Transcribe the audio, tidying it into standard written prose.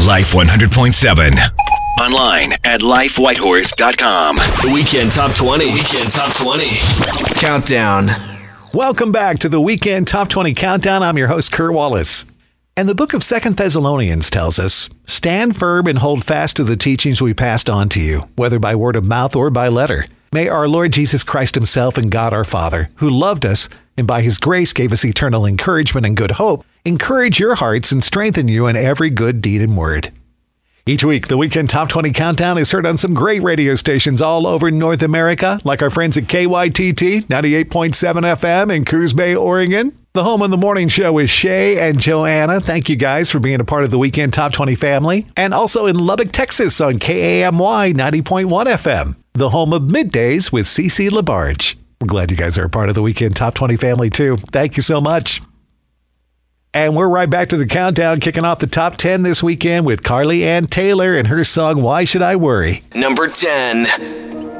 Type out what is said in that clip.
Life 100.7. Online at lifewhitehorse.com. The Weekend Top 20. Weekend Top 20. Countdown. Welcome back to the Weekend Top 20 Countdown. I'm your host, Kurt Wallace. And the book of 2 Thessalonians tells us, stand firm and hold fast to the teachings we passed on to you, whether by word of mouth or by letter. May our Lord Jesus Christ himself and God our Father, who loved us and by his grace gave us eternal encouragement and good hope, encourage your hearts and strengthen you in every good deed and word. Each week, the Weekend Top 20 Countdown is heard on some great radio stations all over North America, like our friends at KYTT 98.7 FM in Coos Bay, Oregon. The home of the morning show is Shay and Joanna. Thank you guys for being a part of the Weekend Top 20 family. And also in Lubbock, Texas on KAMY 90.1 FM, the home of Middays with CeCe LaBarge. We're glad you guys are a part of the Weekend Top 20 family too. Thank you so much. And we're right back to the countdown, kicking off the top 10 this weekend with Carly Ann Taylor and her song, Why Should I Worry? Number 10.